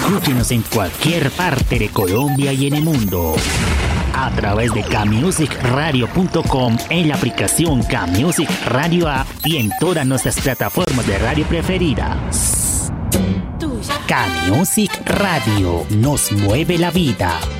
Escúchenos en cualquier parte de Colombia y en el mundo. A través de kmusicradio.com, en la aplicación Kmusic Radio App y en todas nuestras plataformas de radio preferidas. Kmusic Radio nos mueve la vida.